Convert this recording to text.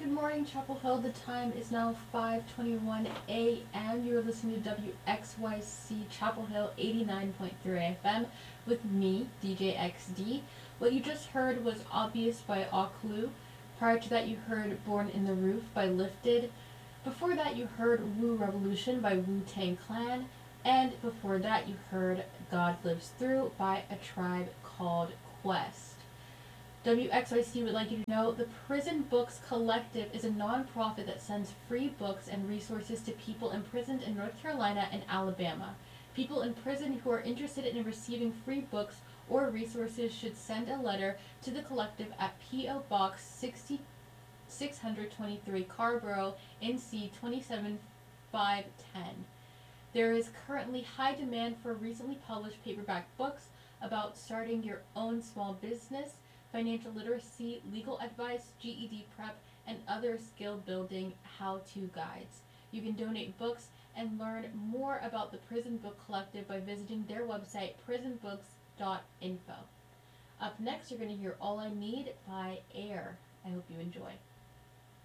Good morning, Chapel Hill. The time is now 5:21 a.m. You are listening to WXYC Chapel Hill 89.3 FM with me, DJ XD. What you just heard was Obvious by Aklu. Prior to that, you heard Born in the Roof by Lifted. Before that, you heard Wu Revolution by Wu-Tang Clan. And before that, you heard God Lives Through by A Tribe Called Quest. WXYC would like you to know the Prison Books Collective is a nonprofit that sends free books and resources to people imprisoned in North Carolina and Alabama. People in prison who are interested in receiving free books or resources should send a letter to the collective at P.O. Box 623 Carborough, NC 27510. There is currently high demand for recently published paperback books about starting your own small business, financial literacy, legal advice, GED prep, and other skill-building how-to guides. You can donate books and learn more about the Prison Book Collective by visiting their website, prisonbooks.info. Up next, you're going to hear All I Need by Air. I hope you enjoy.